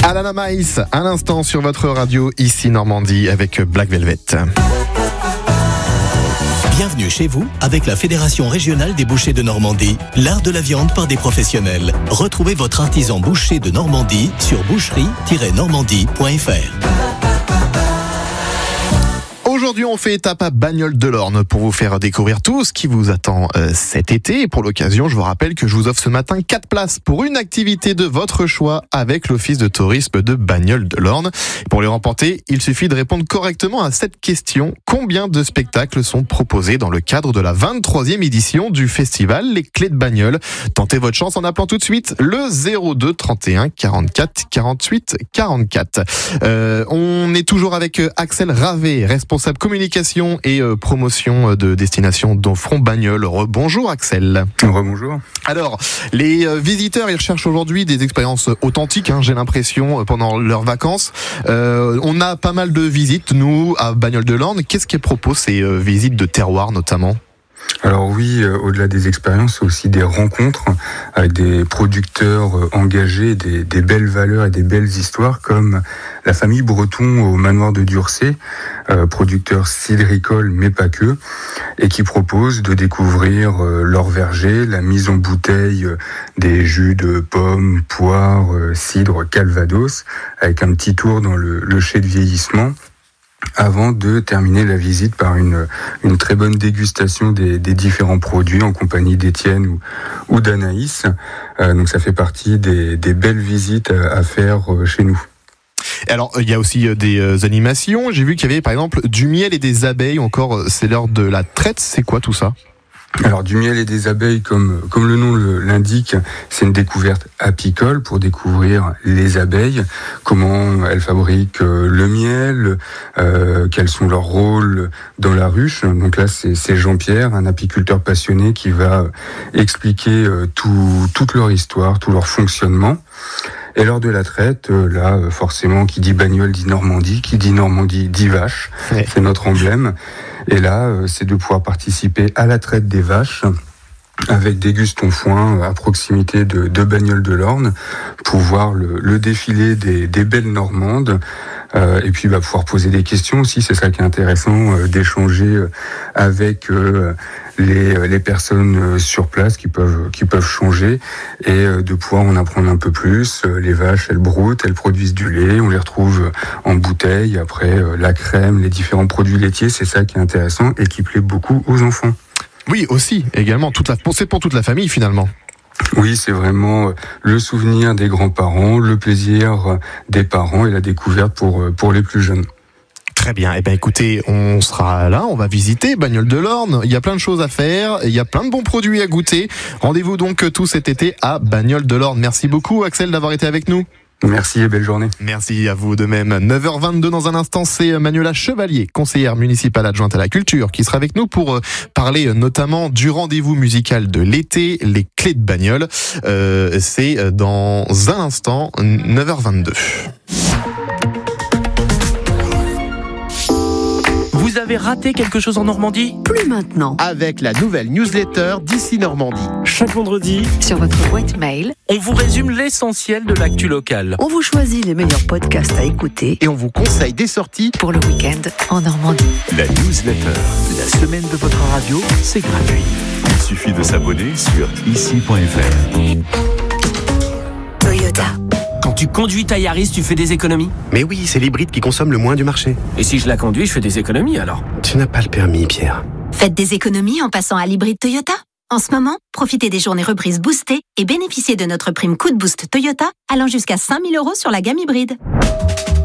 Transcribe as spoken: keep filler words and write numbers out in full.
Alana Maïs, à l'instant sur votre radio, ici Normandie, avec Black Velvet. Bienvenue chez vous avec la Fédération régionale des bouchers de Normandie, l'art de la viande par des professionnels. Retrouvez votre artisan boucher de Normandie sur boucherie tiret normandie point f r. Aujourd'hui, on fait étape à Bagnoles-de-l'Orne pour vous faire découvrir tout ce qui vous attend euh, cet été. Et pour l'occasion, je vous rappelle que je vous offre ce matin quatre places pour une activité de votre choix avec l'Office de tourisme de Bagnoles-de-l'Orne. Pour les remporter, il suffit de répondre correctement à cette question. Combien de spectacles sont proposés dans le cadre de la vingt-troisième édition du festival Les Clés de Bagnoles? Tentez votre chance en appelant tout de suite le zéro deux trente et un quarante-quatre quarante-huit quarante-quatre. Euh, on est toujours avec Axel Ravet, responsable communication et euh, promotion de destination d'Offron Bagnoles. Rebonjour Axel. Rebonjour. Alors, les euh, visiteurs, ils recherchent aujourd'hui des expériences authentiques, hein, j'ai l'impression, pendant leurs vacances. Euh, on a pas mal de visites, nous, à Bagnoles-de-l'Orne. Qu'est-ce qui propose ces euh, visites de terroir, notamment ? Alors oui, euh, au-delà des expériences, aussi des rencontres avec des producteurs euh, engagés, des, des belles valeurs et des belles histoires, comme la famille Breton au manoir de Durcé, euh, producteur cidricole mais pas que, et qui propose de découvrir euh, leur verger, la mise en bouteille euh, des jus de pommes, poires, euh, cidre, calvados, avec un petit tour dans le, le chai de vieillissement, avant de terminer la visite par une, une très bonne dégustation des, des différents produits en compagnie d'Étienne ou, ou d'Anaïs. Euh, donc ça fait partie des, des belles visites à, à faire chez nous. Alors, il y a aussi des euh, animations. J'ai vu qu'il y avait par exemple du miel et des abeilles, ou encore c'est l'heure de la traite. C'est quoi tout ça ? Alors du miel et des abeilles, comme, comme le nom le, l'indique, c'est une découverte apicole pour découvrir les abeilles, comment elles fabriquent euh, le miel, euh, quels sont leurs rôles dans la ruche. Donc là, c'est, c'est Jean-Pierre, un apiculteur passionné, qui va expliquer euh, tout, toute leur histoire, tout leur fonctionnement. Et lors de la traite, euh, là, forcément, qui dit Bagnoles dit Normandie, qui dit Normandie dit vache. Ouais. C'est notre emblème. Et là, euh, c'est de pouvoir participer à la traite des vaches avec des Gustons Foin à proximité de, de Bagnoles-de-l'Orne pour voir le, le défilé des, des belles Normandes. Euh, et puis bah, pouvoir poser des questions aussi, c'est ça qui est intéressant, euh, d'échanger euh, avec euh, les, les personnes euh, sur place qui peuvent, qui peuvent changer et euh, de pouvoir en apprendre un peu plus. Euh, les vaches, elles broutent, elles produisent du lait, on les retrouve en bouteille, après euh, la crème, les différents produits laitiers, c'est ça qui est intéressant et qui plaît beaucoup aux enfants. Oui, aussi, également, toute la, c'est pour toute la famille finalement. Oui, c'est vraiment le souvenir des grands-parents, le plaisir des parents et la découverte pour, pour les plus jeunes. Très bien. Eh ben, écoutez, on sera là, on va visiter Bagnoles-de-l'Orne. Il y a plein de choses à faire, il y a plein de bons produits à goûter. Rendez-vous donc tout cet été à Bagnoles-de-l'Orne. Merci beaucoup, Axel, d'avoir été avec nous. Merci et belle journée. Merci à vous de même. neuf heures vingt-deux dans un instant, c'est Manuela Chevalier, conseillère municipale adjointe à la culture, qui sera avec nous pour parler notamment du rendez-vous musical de l'été, les Clés de Bagnoles. Euh, c'est dans un instant, neuf heures vingt-deux. Vous avez raté quelque chose en Normandie ? Plus maintenant. Avec la nouvelle newsletter d'ici Normandie. Chaque vendredi, sur votre boîte mail, on vous résume l'essentiel de l'actu locale. On vous choisit les meilleurs podcasts à écouter et on vous conseille des sorties pour le week-end en Normandie. La newsletter, la semaine de votre radio, c'est gratuit. Il suffit de s'abonner sur ici point f r. Toyota. Quand tu conduis ta Yaris, tu fais des économies ? Mais oui, c'est l'hybride qui consomme le moins du marché. Et si je la conduis, je fais des économies alors ? Tu n'as pas le permis, Pierre. Faites des économies en passant à l'hybride Toyota. En ce moment, profitez des journées reprises boostées et bénéficiez de notre prime coup de boost Toyota allant jusqu'à cinq mille euros sur la gamme hybride.